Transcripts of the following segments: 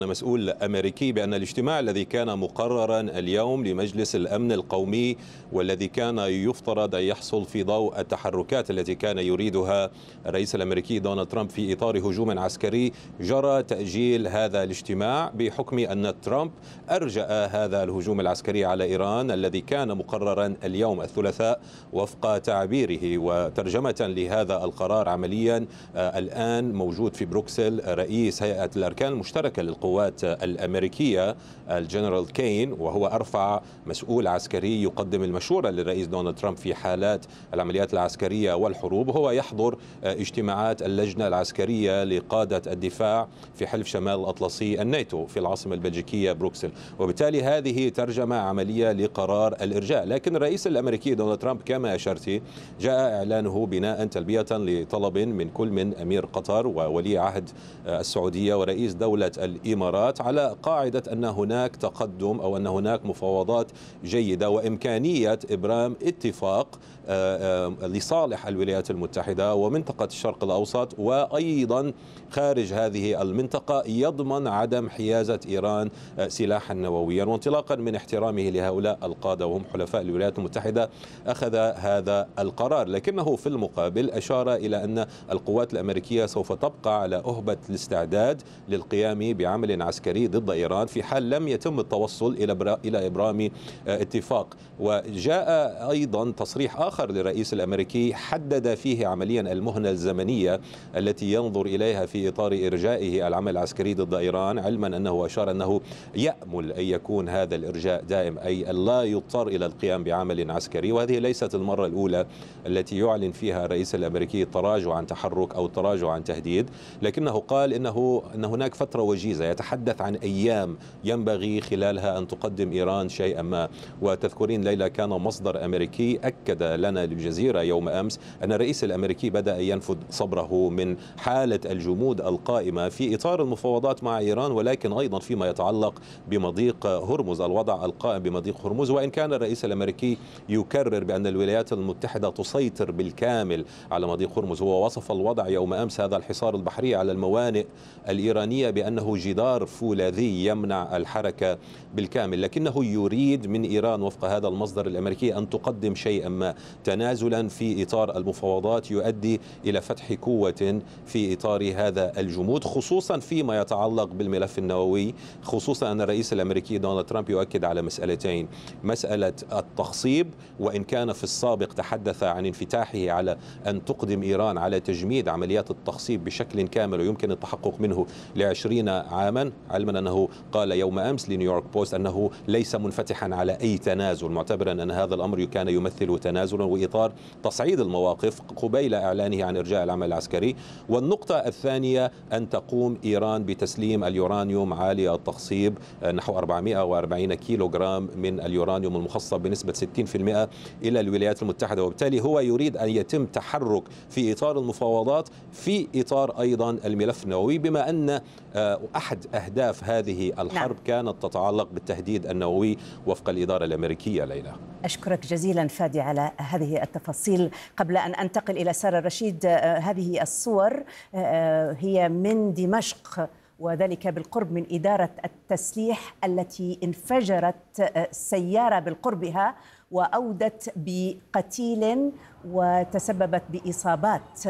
مسؤول أمريكي بأن الاجتماع الذي كان مقررا اليوم لمجلس الأمن القومي والذي كان يفترض أن يحصل في ضوء التحركات التي كان يريدها الرئيس الأمريكي دونالد ترامب في إطار هجوم عسكري، جرى تأجيل هذا الاجتماع بحكم أن ترامب أرجأ هذا الهجوم العسكري على إيران الذي كان مقررا اليوم الثلاثاء وفق تعبيره. وترجمة لهذا القرار عمليا الآن موجود في بروكسل رئيس هيئة الأركان المشتركة للقوات الأمريكية الجنرال كين، وهو أرفع مسؤول عسكري يقدم المشورة للرئيس دونالد ترامب في حالات العمليات العسكرية والحروب. هو يحضر اجتماعات اللجنة العسكرية لقادة الدفاع في حلف شمال الأطلسي الناتو في العاصمة البلجيكية بروكسل، وبالتالي هذه ترجمة عملية لقرار الإرجاء. لكن الرئيس الأمريكي دونالد ترامب كما أشرت جاء إعلانه بناء تلبية لطلب من كل من أمير قطر وولي عهد السعودية ورئيس دولة الإمارات على قاعدة أن هناك تقدم أو أن هناك مفاوضات جيدة وإمكانية إبرام اتفاق لصالح الولايات المتحدة ومنطقة الشرق الأوسط وأيضا خارج هذه المنطقة يضمن عدم حيازة إيران سلاحا نوويا. وانطلاقا من احترامه لهؤلاء القادة وهم حلفاء الولايات المتحدة أخذ هذا القرار، لكنه في المقابل أشار إلى أن القوات الأمريكية سوف تبقى على أهبة الاستعداد للقيام بعمل عسكري ضد إيران في حال لم يتم التوصل إلى إبرام اتفاق. وجاء أيضا تصريح آخر للرئيس الأمريكي حدد فيه عمليا المهنة الزمنية التي ينظر إليها في إطار إرجائه العمل العسكري ضد إيران، علما أنه أشار أنه يأمل أن يكون هذا الإرجاء دائم، أي لا يضطر إلى القيام بعمل عسكري. وهذه ليست المرة الأولى التي يعلن فيها الرئيس الأمريكي التراجع عن تحرك أو التراجع عن تهديد، لكنه قال أن هناك فترة وجيزة يتحدث عن أيام ينبغي خلالها أن تقدم إيران شيئا ما. وتذكرين ليلى كان مصدر أمريكي أكد لنا للجزيرة يوم أمس أن الرئيس الأمريكي بدأ ينفذ صبره من حالة الجمود القائمة في إطار المفاوضات مع إيران، ولكن أيضا فيما يتعلق بمضيق هرمز، الوضع القائم بمضيق هرمز. وإن كان الرئيس الأمريكي يكرر بأن الولايات المتحدة تسيطر بالكامل على مضيق هرمز، هو وصف الوضع يوم أمس هذا الحصار البحري على الموانئ الإيرانية بأنه جدار فولاذي يمنع الحركة بالكامل، لكنه يريد من إيران وفق هذا المصدر الأمريكي أن تقدم شيئا ما تنازلا في إطار المفاوضات يؤدي إلى فتح قوة في إطار هذا الجمود، خصوصا فيما يتعلق بالملف النووي، خصوصا أن الرئيس الأمريكي دونالد ترامب يؤكد على مسألتين: مسألة التخصيب، وإن كان في السابق تحدث عن انفتاحه على أن تقدم إيران على تجميد عمليات التخصيب بشكل كامل ويمكن التحقق منه ل20 عاما، علما أنه قال يوم أمس لنيويورك بوست أنه ليس منفتحا على أي تنازل، معتبرا أن هذا الأمر كان يمثل تنازلا وإطار تصعيد المواقف قبيل إعلانه عن إرجاء العمل العسكري. والنقطة الثانية أن تقوم إيران بتسليم اليورانيوم عالي التخصيب نحو 440 كيلوغرام من اليورانيوم المخصب بنسبة 60% إلى الولايات المتحدة، وبالتالي هو يريد أن يتم تحرك في إطار المفاوضات في إطار أيضا الملف النووي، بما أن أحد أهداف هذه الحرب كانت تتعلق بالتهديد النووي وفق الإدارة الأمريكية. ليلى، أشكرك جزيلا فادي على هذه التفاصيل. قبل أن أنتقل إلى سارة رشيد، هذه الصور هي من دمشق، وذلك بالقرب من إدارة التسليح التي انفجرت سيارة بالقربها وأودت بقتيل وتسببت بإصابات.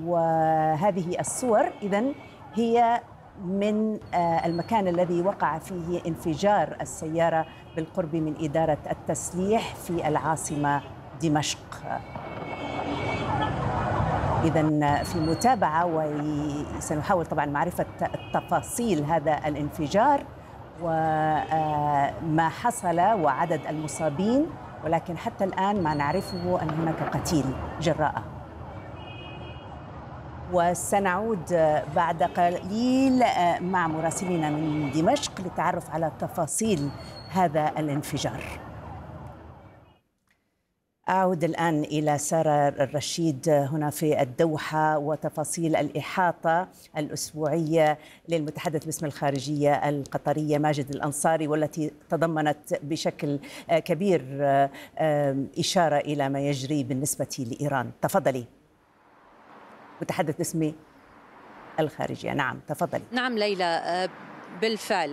وهذه الصور إذن هي من المكان الذي وقع فيه انفجار السيارة بالقرب من إدارة التسليح في العاصمة دمشق. إذن في متابعة، وسنحاول طبعا معرفة تفاصيل هذا الانفجار وما حصل وعدد المصابين، ولكن حتى الآن ما نعرفه أن هناك قتيل جراءه. وسنعود بعد قليل مع مراسلين من دمشق للتعرف على تفاصيل هذا الانفجار. أعود الآن إلى سارة الرشيد هنا في الدوحة وتفاصيل الإحاطة الأسبوعية للمتحدث باسم الخارجية القطرية ماجد الأنصاري، والتي تضمنت بشكل كبير إشارة إلى ما يجري بالنسبة لإيران. تفضلي متحدث باسم الخارجية. نعم تفضلي. نعم ليلى، بالفعل